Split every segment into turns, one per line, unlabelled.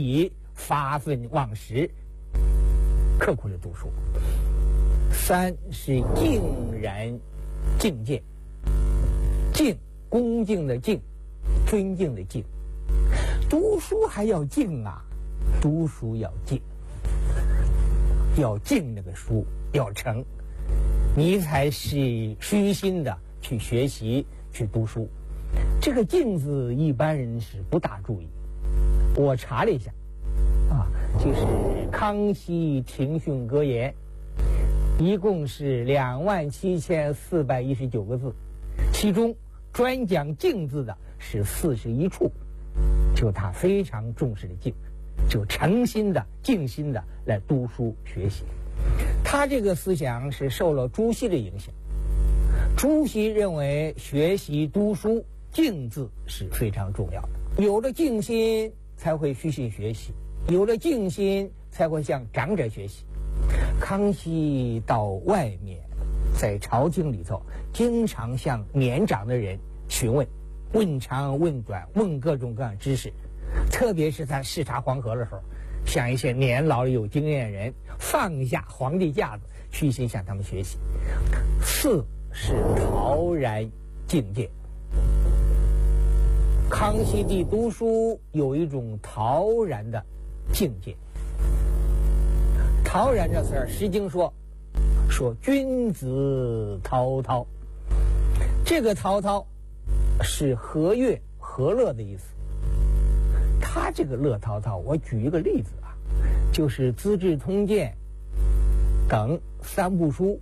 以发奋忘食，刻苦的读书。三是敬然敬戒，敬，恭敬的敬，尊敬的敬。读书还要敬啊，读书要敬，要敬那个书，要诚，你才是虚心的去学习去读书。这个敬字一般人是不大注意，我查了一下就是康熙庭训格言一共是27419个字，其中专讲敬字的是41处，就他非常重视的敬，就诚心的静心的来读书学习。他这个思想是受了朱熹的影响，朱熹认为学习读书敬字是非常重要的，有了敬心才会虚心学习，有了敬心才会向长者学习。康熙到外面，在朝廷里头经常向年长的人询问，问长问短，问各种各样知识，特别是他视察黄河的时候，向一些年老有经验的人放下皇帝架子，虚心向他们学习。四是陶然敬戒。康熙帝读书有一种陶然的境界。陶然这词儿，《诗经》说君子滔滔，这个滔滔是和悦和乐的意思。他这个乐滔滔，我举一个例子就是《资治通鉴》等3部书，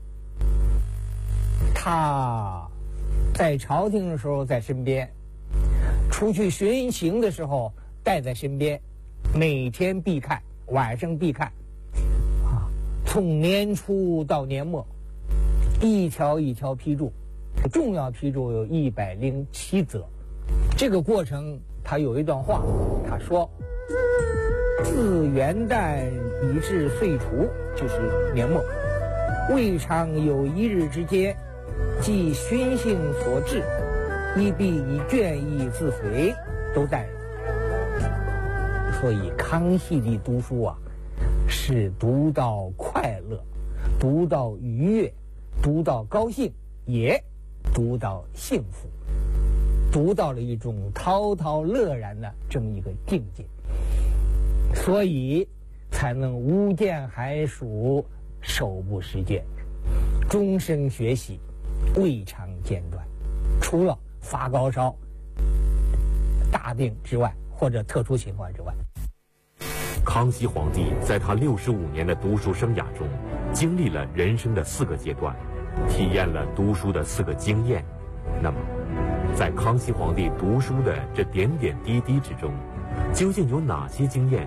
他在朝廷的时候在身边，出去巡行的时候带在身边，每天必看，晚上必看从年初到年末，一条一条批注，重要批注有107则。这个过程他有一段话，他说自元旦以至岁除，就是年末，未尝有一日之间，即循性所至，亦必以倦意自随，都在了。所以康熙帝读书是读到快乐，读到愉悦，读到高兴，也读到幸福，读到了一种滔滔乐然的这么一个境界，所以才能无间寒暑，手不释卷，终生学习，未尝间断。除了发高烧、大病之外，或者特殊情况之外。
康熙皇帝在他65年的读书生涯中，经历了人生的4个阶段，体验了读书的4个经验。那么，在康熙皇帝读书的这点点滴滴之中，究竟有哪些经验